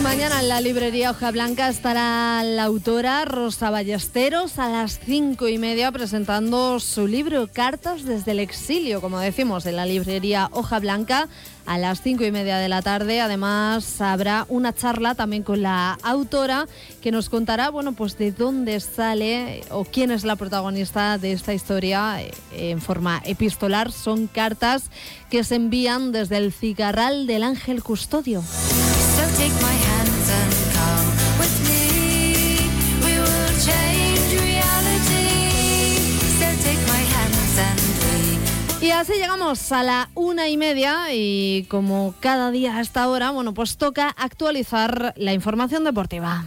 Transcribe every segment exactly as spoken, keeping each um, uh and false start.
Mañana en la librería Hoja Blanca estará la autora Rosa Ballesteros a las cinco y media presentando su libro Cartas desde el exilio, como decimos, en la librería Hoja Blanca a las cinco y media de la tarde. Además habrá una charla también con la autora que nos contará, bueno, pues de dónde sale o quién es la protagonista de esta historia en forma epistolar. Son cartas que se envían desde el Cigarral del Ángel Custodio. So take my hands and come with me. We will change reality. So take my hands and we... Y así llegamos a la una y media y como cada día a esta hora, bueno, pues toca actualizar la información deportiva.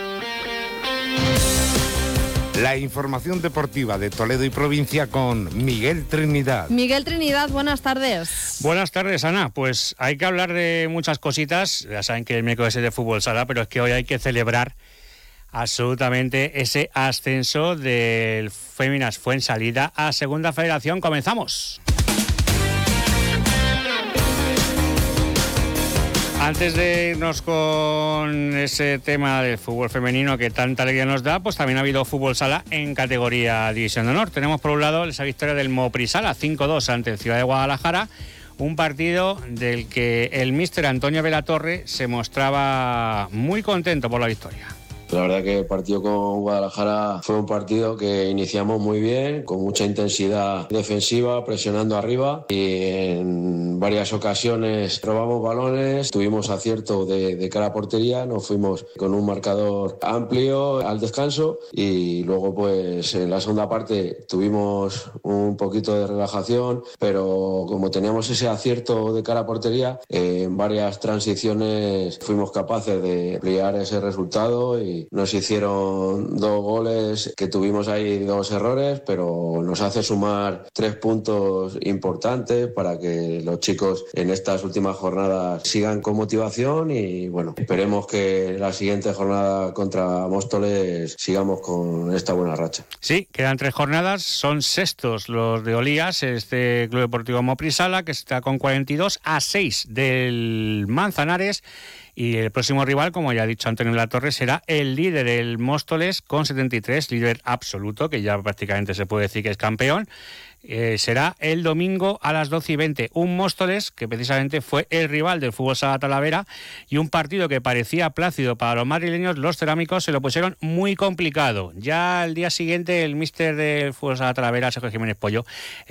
La información deportiva de Toledo y provincia con Miguel Trinidad. Miguel Trinidad, buenas tardes. Buenas tardes, Ana. Pues hay que hablar de muchas cositas. Ya saben que el miércoles es de fútbol sala, pero es que hoy hay que celebrar absolutamente ese ascenso del Féminas Fuensalida a Segunda Federación. Comenzamos. Antes de irnos con ese tema del fútbol femenino que tanta alegría nos da, pues también ha habido fútbol sala en categoría División de Honor. Tenemos por un lado esa victoria del Moprisala cinco dos ante el Ciudad de Guadalajara, un partido del que el míster Antonio Velatorre se mostraba muy contento por la victoria. La verdad que el partido con Guadalajara fue un partido que iniciamos muy bien, con mucha intensidad defensiva, presionando arriba y en varias ocasiones robamos balones, tuvimos acierto de, de cara a portería, nos fuimos con un marcador amplio al descanso y luego pues en la segunda parte tuvimos un poquito de relajación, pero como teníamos ese acierto de cara a portería, eh, en varias transiciones fuimos capaces de ampliar ese resultado y nos hicieron dos goles, que tuvimos ahí dos errores, pero nos hace sumar tres puntos importantes para que los chicos en estas últimas jornadas sigan con motivación y bueno, esperemos que la siguiente jornada contra Móstoles sigamos con esta buena racha. Sí, quedan tres jornadas, son sextos los de Olías, este Club Deportivo Moprisala, que está con cuarenta y dos a seis del Manzanares. Y el próximo rival, como ya ha dicho Antonio Latorre, será el líder, el Móstoles, con setenta y tres, líder absoluto, que ya prácticamente se puede decir que es campeón. Eh, será el domingo a las doce y veinte. Un Móstoles que precisamente fue el rival del Fútbol Sala Talavera y un partido que parecía plácido para los madrileños, los cerámicos se lo pusieron muy complicado. Ya el día siguiente el míster del Fútbol Sala Talavera, Sergio Jiménez Pollo,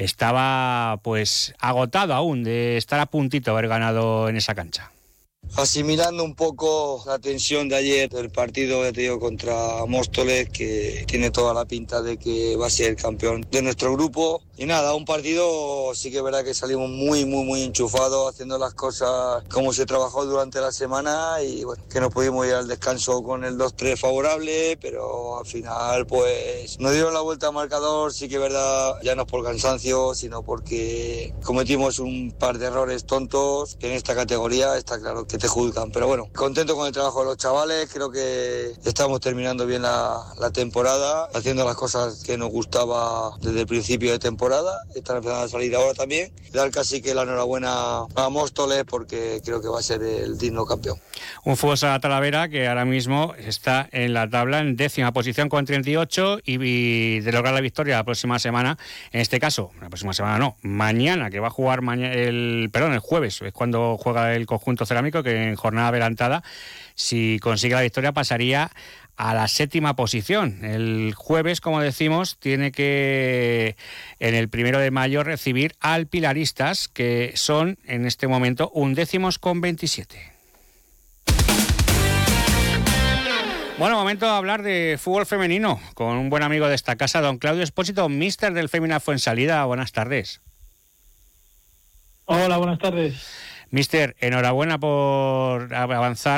estaba pues agotado aún de estar a puntito de haber ganado en esa cancha. Asimilando un poco la tensión de ayer del partido, ya te digo, contra Móstoles, que tiene toda la pinta de que va a ser el campeón de nuestro grupo. Y nada, un partido sí que es verdad que salimos muy, muy, muy enchufados, haciendo las cosas como se trabajó durante la semana y bueno, que no pudimos ir al descanso con el dos tres favorable, pero al final pues nos dieron la vuelta al marcador, sí que es verdad, ya no es por cansancio, sino porque cometimos un par de errores tontos que en esta categoría está claro que te juzgan, pero bueno, contento con el trabajo de los chavales, creo que estamos terminando bien la, la temporada, haciendo las cosas que nos gustaba desde el principio de temporada, están empezando a salir ahora también, dar casi que la enhorabuena a Móstoles porque creo que va a ser el digno campeón. Un Fútbol Sala Talavera que ahora mismo está en la tabla en décima posición con treinta y ocho y, y de lograr la victoria la próxima semana, en este caso, la próxima semana no, mañana que va a jugar mañana, el perdón, el jueves, es cuando juega el conjunto cerámico, que en jornada adelantada, si consigue la victoria pasaría a la séptima posición. El jueves, como decimos, tiene que en el primero de mayo recibir al Pilaristas, que son en este momento undécimos con veintisiete. Bueno, momento de hablar de fútbol femenino con un buen amigo de esta casa, don Claudio Espósito, míster del Féminas Fuensalida. Buenas tardes. Hola, buenas tardes. Míster, enhorabuena por avanzar